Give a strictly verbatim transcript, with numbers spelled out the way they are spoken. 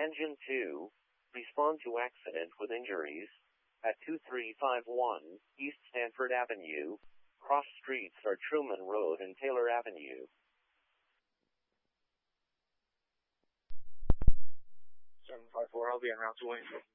Engine two, respond to accident with injuries at two three five one East Stanford Avenue. Cross streets are Truman Road and Taylor Avenue. seven five four, I'll be en route to Williamsburg.